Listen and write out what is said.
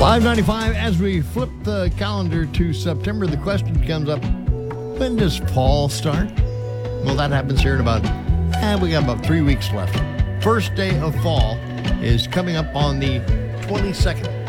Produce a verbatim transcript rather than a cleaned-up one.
Live ninety-five, as we flip the calendar to September, the question comes up, when does fall start? Well, that happens here in about, eh, we got about three weeks left. First day of fall is coming up on the twenty-second.